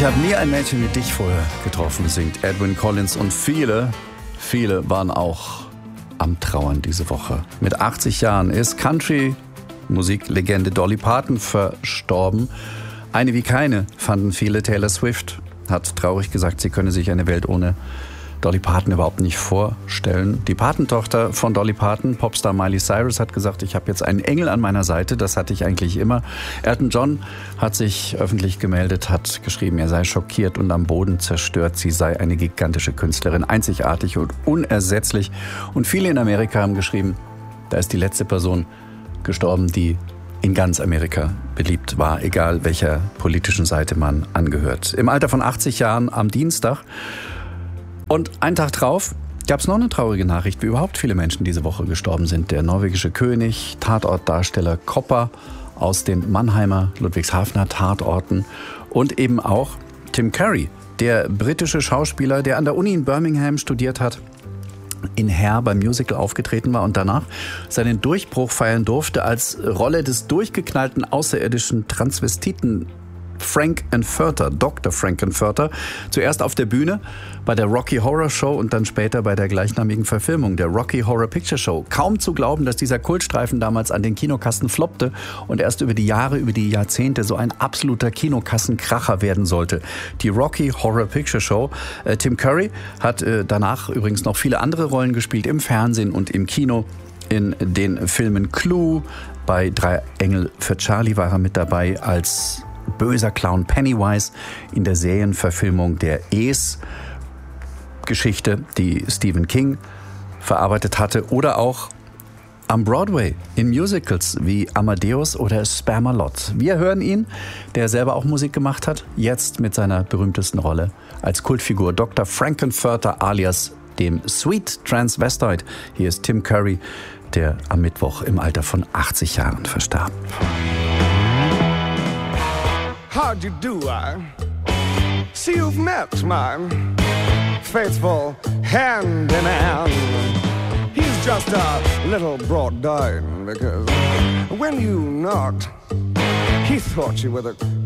Ich habe nie ein Mädchen wie dich vorher getroffen, singt Edwyn Collins. Und viele waren auch am Trauern diese Woche. Mit 80 Jahren ist Country-Musiklegende Dolly Parton verstorben. Eine wie keine, fanden viele. Taylor Swift hat traurig gesagt, sie könne sich eine Welt ohne Dolly Parton überhaupt nicht vorstellen. Die Patentochter von Dolly Parton, Popstar Miley Cyrus, hat gesagt, ich habe jetzt einen Engel an meiner Seite, das hatte ich eigentlich immer. Elton John hat sich öffentlich gemeldet, hat geschrieben, er sei schockiert und am Boden zerstört. Sie sei eine gigantische Künstlerin, einzigartig und unersetzlich. Und viele in Amerika haben geschrieben, da ist die letzte Person gestorben, die in ganz Amerika beliebt war, egal welcher politischen Seite man angehört. Im Alter von 80 Jahren am Dienstag. Und einen Tag drauf gab es noch eine traurige Nachricht, wie überhaupt viele Menschen diese Woche gestorben sind. Der norwegische König, Tatortdarsteller Kopper aus den Mannheimer, Ludwigshafener Tatorten und eben auch Tim Curry, der britische Schauspieler, der an der Uni in Birmingham studiert hat, in Hair beim Musical aufgetreten war und danach seinen Durchbruch feiern durfte als Rolle des durchgeknallten außerirdischen Transvestiten Dr. Frank-N-Furter, zuerst auf der Bühne bei der Rocky Horror Show und dann später bei der gleichnamigen Verfilmung der Rocky Horror Picture Show. Kaum zu glauben, dass dieser Kultstreifen damals an den Kinokassen floppte und erst über die Jahre, über die Jahrzehnte so ein absoluter Kinokassenkracher werden sollte. Die Rocky Horror Picture Show. Tim Curry hat danach übrigens noch viele andere Rollen gespielt im Fernsehen und im Kino. In den Filmen Clue, bei Drei Engel für Charlie war er mit dabei als böser Clown Pennywise, in der Serienverfilmung der Es-Geschichte, die Stephen King verarbeitet hatte, oder auch am Broadway in Musicals wie Amadeus oder Spamalot. Wir hören ihn, der selber auch Musik gemacht hat, jetzt mit seiner berühmtesten Rolle als Kultfigur Dr. Frank-N-Furter alias dem Sweet Transvestite. Hier ist Tim Curry, der am Mittwoch im Alter von 80 Jahren verstarb. How do you do? I see you've met my faithful handyman. He's just a little brought down because when you knocked, he thought you were the